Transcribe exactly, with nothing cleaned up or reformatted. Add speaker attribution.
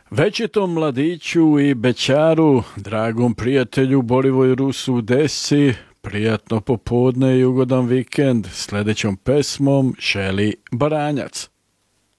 Speaker 1: Večitom mladiću i bećaru, dragom prijatelju Borivoju Rusu u Desci, prijatno popodne i ugodan vikend. Sljedećom pesmom Šeli Baranjac.